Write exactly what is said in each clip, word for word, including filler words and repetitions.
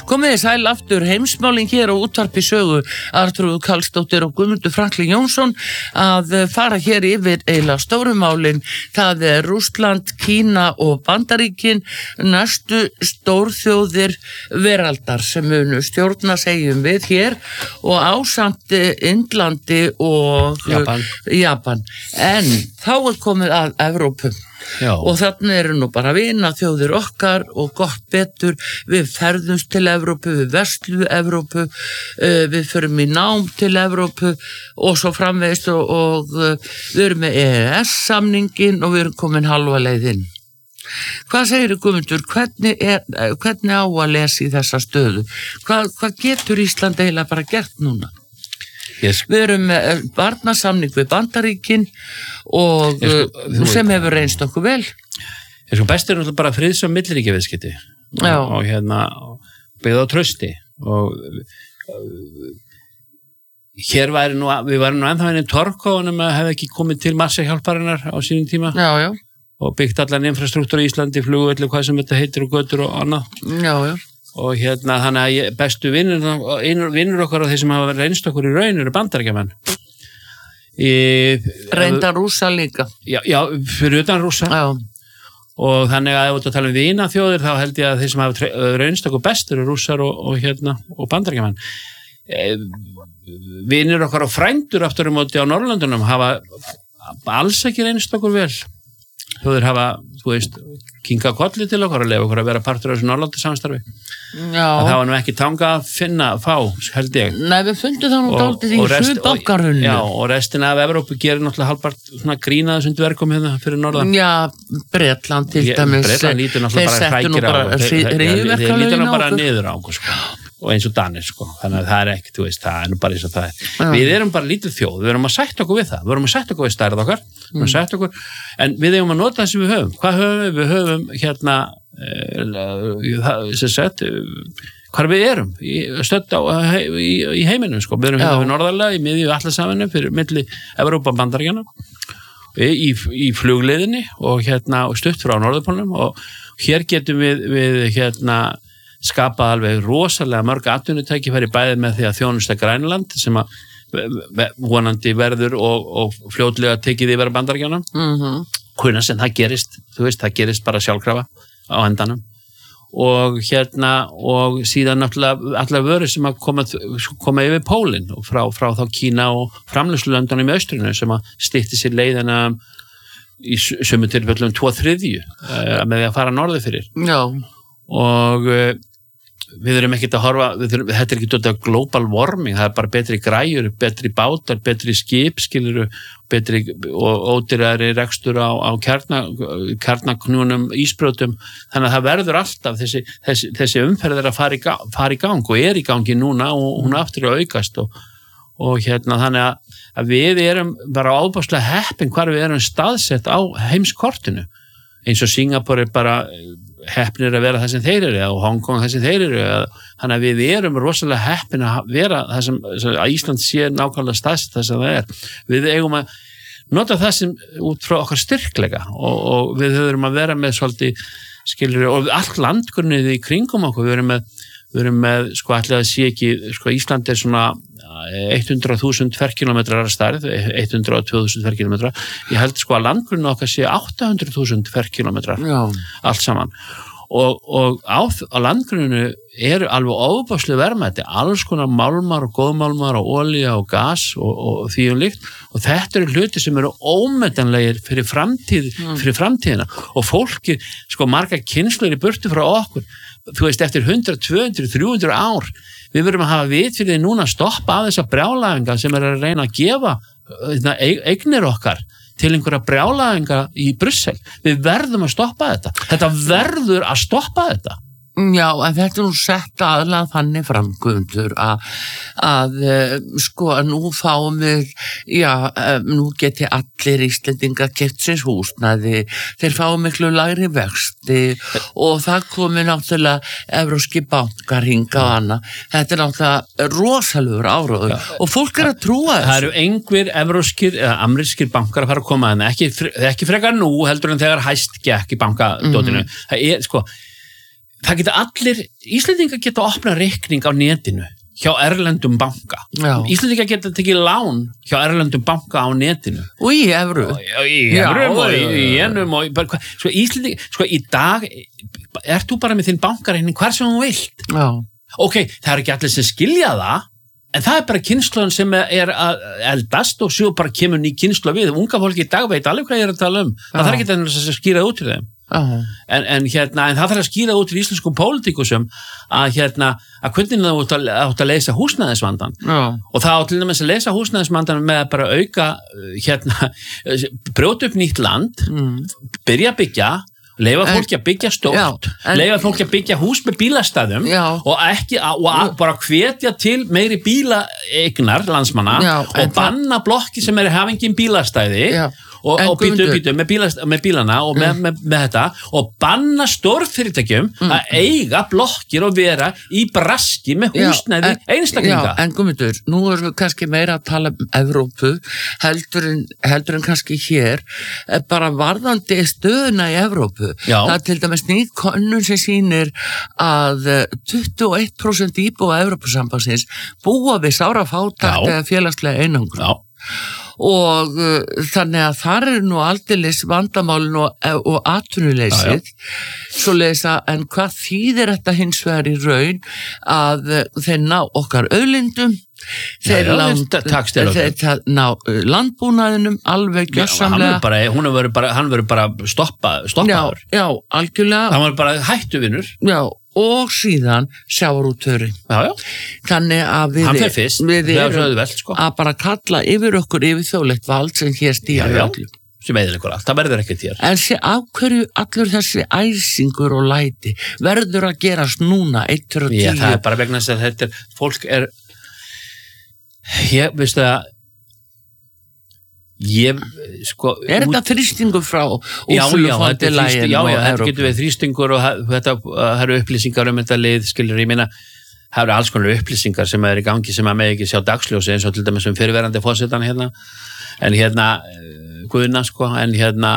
Komið þið sæl aftur heimsmálin hér á útvarpi sögu Arnþrúður Karlsdóttir og Guðmundur Franklín Jónsson að fara hér yfir eiginlega stórumálin. Það er Rússland, Kína og Bandaríkin, næstu stórþjóðir veraldar sem munu stjórna segjum við hér og ásamt Indlandi og Japan. Japan. En þá er komið að Evrópu. Já. Og þarna eru nú bara vina þjóðir okkar og gott betur, við ferðumst til Evrópu, við verslu Evrópu, uh, við förum í nám til Evrópu og svo framvegist og, og uh, við erum með E E S-samningin og við erum komin halva leið inn. Hvað segir Guðmundur, hvernig, er, hvernig á að lesa í þessa stöðu? Hvað, hvað getur Ísland eiginlega bara gert núna? Yes. Við erum með barnasamning við Bandaríkin og yes, sko, sem hefur reynst okkur vel. Sko, best er náttúrulega bara friðsam milliríkjaviðskipti og, og hérna byggða á trausti og hér væri nú, við varum nú ennþá inn í torkóðunum að hefði ekki komið til massahjálparinnar á sínum tíma já, já. Og byggt allan infrastruktúr í Íslandi, flugvelli, hvað sem þetta heitir og götur og annað. Já, já. Og hérna, þannig að ég, bestu vinnur, vinnur okkar og þeir sem hafa reynst okkur í raun eru Bandaríkjamenn. Reynda Rússa líka. Já, já, fyrir utan Rússa. Já. Og þannig að ef þú tala um vina þjóðir, þá held ég að þeir sem hafa reynst okkur best eru Rússar og, og, hérna, og Bandaríkjamenn. Vinnur okkar og frændur aftur um móti á Norrlöndunum hafa alls ekki reynst okkur vel. Þjóðir hafa, þú veist, kinga kolli til okkur og lefa okkur að vera partur af þessu Norrlandi samstarfi. Já. Það var nú ekki tanga að finna, fá, held ég. Nei, við fundum það nú dálítið í hrunbankarhruninu. Já, og restina af Evrópu gerir náttúrulega halbart svona grína þessum dverkum hérna fyrir Norðan. Já, Bretland til dæmis. Bretland lítur náttúrulega bara hrækir á. Þeir lítur náttúrulega bara niður á okkur, sko. Og eins og Danir, sko. Þannig að það er ekkert, þú veist, það er nú bara eins og það er. Já. Við erum bara lítið þjóð, við erum að sætta okkur við það. Við erum að sætta okkur við stærð okkar, við erum að sætta okkur, en við eigum að nota það sem við höfum. Hvað höfum við? Við höfum hérna, sem sagt, hvar við erum, stödd á í, í heiminum, sko. Við erum hérna við norðarlega, í miðju Atlantsafinu, fyrir milli Evrópa og Bandaríkjanna, í, í flugleiðinni og hérna stutt frá norðurpólnum og hér getum við, við hérna, skapað alveg rosalega mörg atvinnutækifæri bæði með því að þjónusta Grænland sem að vonandi verður og, og fljótlega tekið yfir Bandaríkjanna. Mm-hmm. Hvernig sem það gerist, þú veist, það gerist bara sjálfkrafa á endanum. Og hérna, og síðan náttúrulega allar vörur sem að koma, koma yfir pólinn og frá, frá þá Kína og framleiðslulöndunum í austrinu sem að stytti sér leiðina í sömu tilfellum tvo þriðju uh, með því að fara norður fyrir. Já. Og uh, við erum ekkert að horfa, erum, þetta er ekki tótað global warming, það er bara betri græjur, betri bátar, betri skip, skiluru, betri og ódýrari rekstur á, á kjarna, kjarnaknúnum ísbrjótum, þannig að það verður alltaf þessi, þessi, þessi umferð er að fara í, gang, fara í gang og er í gangi núna og hún aftur að aukast og, og hérna þannig að, að við erum bara ábáslega heppin hvar við erum staðsett á heimskortinu, eins og Singapore er bara heppnir að vera það sem þeir eru og Hong Kong það sem þeir eru þannig að við erum rosalega heppin að vera það sem að Ísland sé nákvæmlega staðsett það sem það er við eigum að nota það sem út frá okkar styrkleika og, og við höfum að vera með svolítið skilur og allt landgrunnið í kringum okkur við erum með, við erum með sko allir að sé ekki sko Ísland er svona hundrað þúsund ferkílómetrar að stærð, hundrað og tvö þúsund ferkílómetrar. Ég held sko að landgrunni okkar sé átta hundruð þúsund ferkílómetrar, allt saman. Og, og á, á landgruninu eru alveg ofbáslega verðmæti, alls konar málmar og góðmálmar og olía og gas og, og því um líkt. Og þetta eru hluti sem eru ómetanlegir fyrir, framtíð, fyrir framtíðina. Og fólki, sko marga kynslur í burtu frá okkur, þú veist, eftir hundrað, tvö hundruð, þrjú hundruð ár, við verum að hafa vit fyrir því núna að stoppa af þessa brjálæðinga sem er að reyna að gefa eignir okkar til einhverja brjálæðinga í Brussel. Við verðum að stoppa þetta. Þetta verður að stoppa þetta. Já, en þetta er nú sett aðlega þannig fram, Guðmundur, að, að sko, að nú fáum við, já, nú geti allir Íslendingar keypt sér húsnæði, þeir fáum miklu lægri vexti og það komi náttúrulega evrópski bankar hinga og annað. Þetta er náttúrulega rosalegur áróður og fólk er að trúa þessu. Það eru einhver evrópskir eða amerískir bankar að fara að koma en ekki, ekki frekar nú heldur en þegar hæst gekk í bankadótinu. Mm-hmm. Það er, sko, það geta allir, Íslendingar geta að opna reikning á netinu hjá erlendum banka. Já. Íslendingar geta tekið lán hjá erlendum banka á netinu. Og í evru. Í evrum og í enum og bara, sko Íslendingar, sko í dag ert þú bara með þinn bankareikning hvar sem þú vilt. Já. Ok, það er ekki allir sem skilja það, en það er bara kynslóðin sem er að eldast og svo bara kemur ný kynslóð við. Unga fólki í dag veit alveg hvað ég er að tala um. Það þarf ekki að skýra út til þeim. Uh-huh. En, en, hérna, en það þarf að skýra út í íslenskum pólitíkusum að, hérna, að hvernig það átt að, átt að leysa húsnæðisvandan uh-huh. og það átt til dæmis að leysa húsnæðisvandan með að bara auka hérna, brjóta upp nýtt land uh-huh. byrja að byggja leyfa fólki að byggja stórt en, leyfa fólki að byggja hús með bílastæðum já. og ekki að, og að bara hvetja til meiri bílaeignar landsmanna já, og banna það... blokki sem er hafa engin bílastæði já. og, og býtu upp býtu með, bílast, með bílana og með, með, með þetta og banna stórfyrirtækjum mm. að eiga blokkir og vera í braski með húsnæði já, einstaklinga. Já, en Guðmundur, nú erum við kannski meira að tala um Evrópu heldur en, heldur en kannski hér bara varðandi stöðuna í Evrópu. Já. Það er til dæmis nýtt könnun sem sýnir að tuttugu og eitt prósent íbúa Evrópusambandsins búa við sárafátækt eða félagslega einangrun. Já. Og uh, þannig að þar er nú aldeilis vandamálin og, og atvinnuleysið svo leysa, en hvað þýðir þetta hins vegar í raun að uh, þeir ná okkar auðlindum þeir já, land, þeir ná uh, landbúnaðinum alveg gjörsamlega bara, hún verður bara, hann verður bara stoppa, stoppaður já, já, algjörlega hann verður bara hættuvinur já og síðan sjávarútvegurinn. Já, já. Þannig að við, fyrst, við erum vel, sko. að bara kalla yfir okkur yfir þjóðlegt vald sem hér stýra öllu. Sem eðir ykkur allt, það verður ekkert hér. En sé af hverju allur þessi æsingur og læti verður að gerast núna eitt og tíu? Já, það er bara vegna þess að þetta er, fólk er, ég, veistu það, ég, sko er þetta þrýstingur frá já, já, þetta er þrýstingur já, já, þetta getur við þrýstingur og þetta það eru upplýsingar um þetta lið, skilur ég meina það eru alls konar upplýsingar sem er í gangi sem að með ekki sjá dagsljósi eins og til dæmis um fyrirverandi forsetan hérna en hérna, Guðna sko en hérna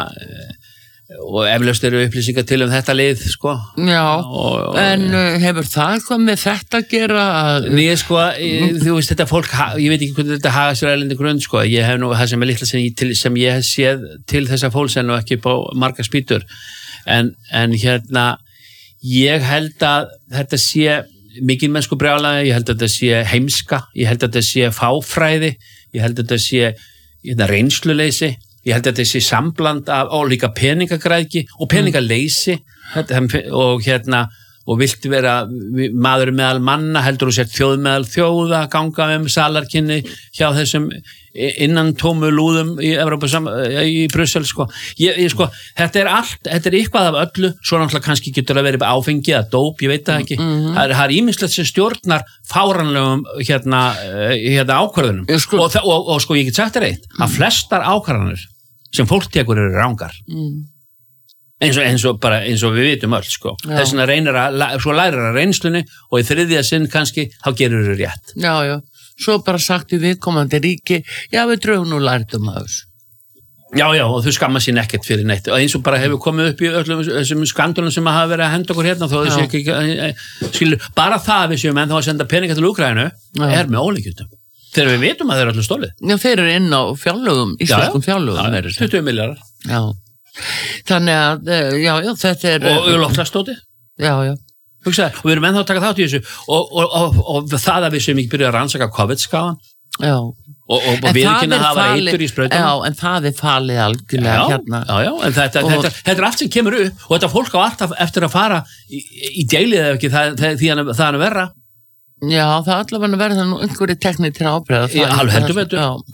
og eflaust eru upplýsingar til um þetta lið sko já, og, en uh, hefur það eitthvað með þetta að gera að... Nei, sko, ég, þú veist þetta fólk ég veit ekki hvernig þetta haga sér erlendi grunn sko, ég hef nú það sem er litla sem ég, til, sem ég hef séð til þessa fólks en ekki på marga spýtur en, en hérna ég held að þetta sé mikil mennsku brjálæði, ég held að þetta sé heimska, ég held að þetta sé fáfræði ég held að þetta sé hérna, reynsluleysi ég held að þetta sé sambland af og líka peningagræðki og peningaleysi mm. og hérna og viltu vera maður meðal manna heldur þú sér þjóð meðal þjóða ganga um salarkynni hjá þessum innan tómu lúðum í Evrópa í Brussel sko. Ég, ég, sko þetta er allt, þetta er eitthvað af öllu svo náttúrulega kannski getur að vera áfengi eða dóp, ég veit það ekki mm-hmm. það, er, það er ýmislegt sem stjórnar fáranlegum hérna, hérna ákvörðunum sko. Og, og, og sko ég get sagt þér eitt mm. að flestar ákvarðanir sem fólk tekur eru rangar mm. eins, og, eins, og bara, eins og við vitum öll sko. Þess vegna reynir að svo lærir að reynslunni og í þriðja sinn kannski þá gerur þau rétt já já svo bara sagt í viðkomandi ríki, já við drögum nú lærdum af þessu. Já, já, og þau skamma sín ekkert fyrir neitt. Og eins og bara hefur komið upp í öllum þessum skandalum sem hafa verið að henda okkur hérna, þó þessi ekki, skilur, bara það við séum en þá að senda peninga til Úkraínu er með ólíkjöndum. Þegar við vitum að þeir eru allir stólið. Já, þeir eru inn á fjárlögum, íslenskum fjárlögum. Já, tuttugu milljarðar. Já, þannig að, já, já, þetta er... Og loftslagstóti. Já, já. Hugsaði, og við erum ennþá að taka þátt í þessu og, og, og, og það að við séum ekki byrjuð að rannsaka COVID-skáðan og, og, og við ekki að hafa eitur í sprautunum. Já, en það er falið algjörlega já, hérna. Já, já, en þetta, og, þetta, þetta er allt sem kemur upp og þetta fólk á alltaf eftir að fara í, í deilið eða ekki, það, það, því að það er verra. Já, það er allavega verið það nú einhverju teknir til að ábreiða. Já, alveg heldur betur.